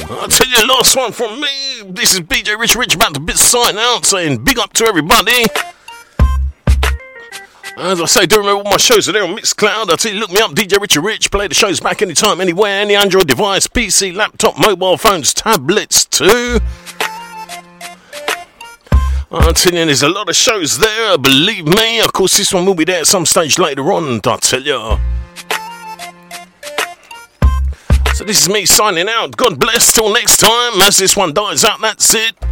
I'll tell you the last one from me. This is BJ Rich about to bit sign out, saying big up to everybody. As I say, do remember all my shows are there on Mixcloud. I tell you, look me up, DJ Rich. Play the shows back anytime, anywhere, any Android device, PC, laptop, mobile phones, tablets too. I'm telling you, there's a lot of shows there, believe me. Of course, this one will be there at some stage later on, I tell you. So this is me signing out. God bless till next time. As this one dies out, that's it.